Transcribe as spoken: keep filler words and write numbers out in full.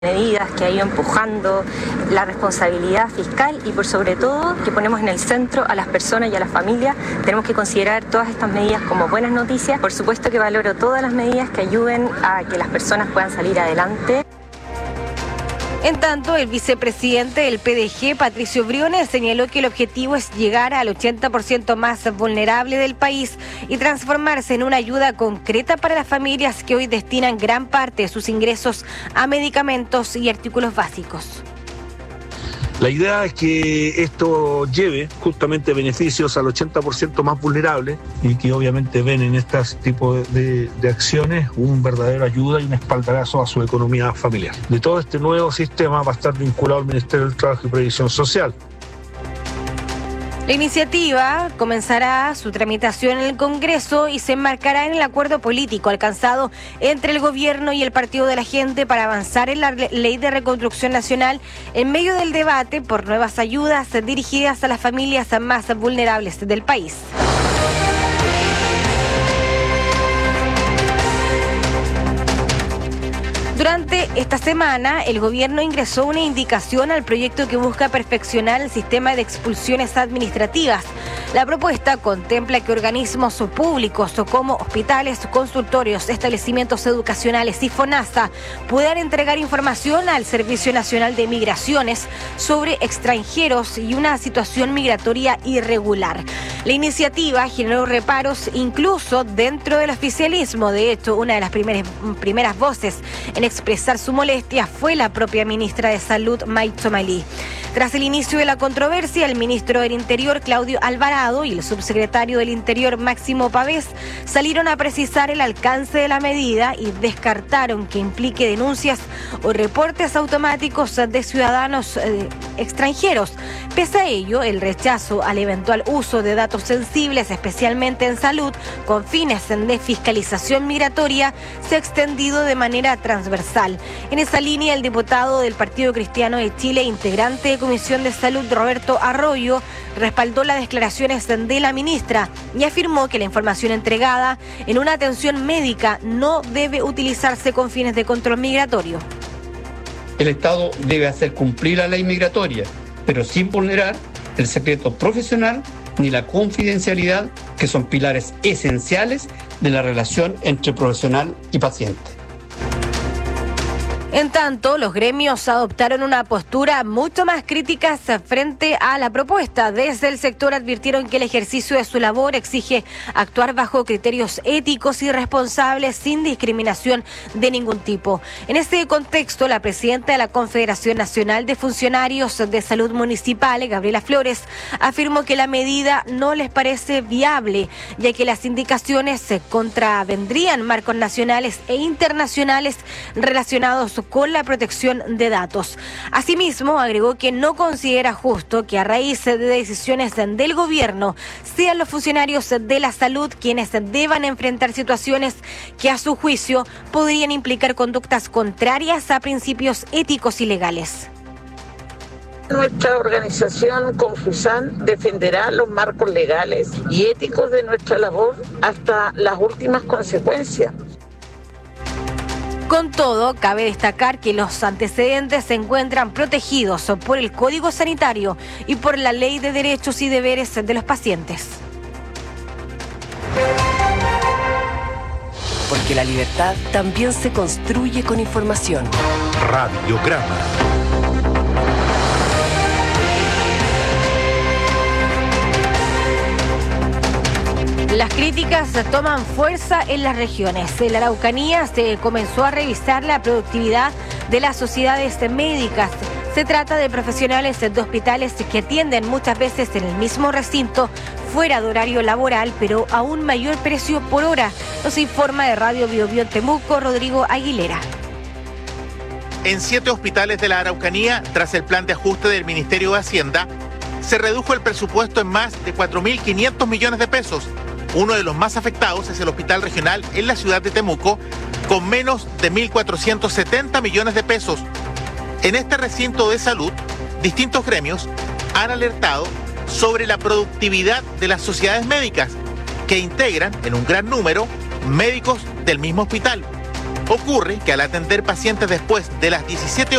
medidas que ha ido empujando la responsabilidad fiscal y por sobre todo que ponemos en el centro a las personas y a las familias. Tenemos que considerar todas estas medidas como buenas noticias. Por supuesto que valoro todas las medidas que ayuden a que las personas puedan salir adelante. En tanto, el vicepresidente del P D G, Patricio Briones, señaló que el objetivo es llegar al ochenta por ciento más vulnerable del país y transformarse en una ayuda concreta para las familias que hoy destinan gran parte de sus ingresos a medicamentos y artículos básicos. La idea es que esto lleve justamente beneficios al ochenta por ciento más vulnerable y que obviamente ven en este tipo de, de, de acciones un verdadero ayuda y un espaldarazo a su economía familiar. De todo este nuevo sistema va a estar vinculado al Ministerio del Trabajo y Previsión Social. La iniciativa comenzará su tramitación en el Congreso y se enmarcará en el acuerdo político alcanzado entre el gobierno y el Partido de la Gente para avanzar en la Ley de Reconstrucción Nacional en medio del debate por nuevas ayudas dirigidas a las familias más vulnerables del país. Durante esta semana, el gobierno ingresó una indicación al proyecto que busca perfeccionar el sistema de expulsiones administrativas. La propuesta contempla que organismos públicos como hospitales, consultorios, establecimientos educacionales y FONASA puedan entregar información al Servicio Nacional de Migraciones sobre extranjeros y una situación migratoria irregular. La iniciativa generó reparos incluso dentro del oficialismo. De hecho, una de las primeras, primeras voces en expresar su molestia fue la propia ministra de Salud, May Tsomalí. Tras el inicio de la controversia, el ministro del Interior, Claudio Alvarado, y el subsecretario del Interior, Máximo Pavés, salieron a precisar el alcance de la medida y descartaron que implique denuncias o reportes automáticos de ciudadanos eh, extranjeros. Pese a ello, el rechazo al eventual uso de datos sensibles, especialmente en salud, con fines de fiscalización migratoria, se ha extendido de manera transversal. En esa línea, el diputado del Partido Cristiano de Chile, integrante de Comisión de Salud, Roberto Arroyo, respaldó las declaraciones de la ministra y afirmó que la información entregada en una atención médica no debe utilizarse con fines de control migratorio. El Estado debe hacer cumplir la ley migratoria, pero sin vulnerar el secreto profesional ni la confidencialidad, que son pilares esenciales de la relación entre profesional y paciente. En tanto, los gremios adoptaron una postura mucho más crítica frente a la propuesta. Desde el sector advirtieron que el ejercicio de su labor exige actuar bajo criterios éticos y responsables sin discriminación de ningún tipo. En este contexto, la presidenta de la Confederación Nacional de Funcionarios de Salud Municipal, Gabriela Flores, afirmó que la medida no les parece viable, ya que las indicaciones contravendrían marcos nacionales e internacionales relacionados con la protección de datos. Asimismo, agregó que no considera justo que a raíz de decisiones del gobierno sean los funcionarios de la salud quienes deban enfrentar situaciones que a su juicio podrían implicar conductas contrarias a principios éticos y legales. Nuestra organización Confusan defenderá los marcos legales y éticos de nuestra labor hasta las últimas consecuencias. Con todo, cabe destacar que los antecedentes se encuentran protegidos por el Código Sanitario y por la Ley de Derechos y Deberes de los Pacientes. Porque la libertad también se construye con información. Radiograma. Las críticas toman fuerza en las regiones. En la Araucanía se comenzó a revisar la productividad de las sociedades médicas. Se trata de profesionales de hospitales que atienden muchas veces en el mismo recinto, fuera de horario laboral, pero a un mayor precio por hora. Nos informa de Radio Biobío Temuco, Rodrigo Aguilera. En siete hospitales de la Araucanía, tras el plan de ajuste del Ministerio de Hacienda, se redujo el presupuesto en más de cuatro mil quinientos millones de pesos. Uno de los más afectados es el Hospital Regional en la ciudad de Temuco, con menos de mil cuatrocientos setenta millones de pesos. En este recinto de salud, distintos gremios han alertado sobre la productividad de las sociedades médicas, que integran en un gran número médicos del mismo hospital. Ocurre que al atender pacientes después de las diecisiete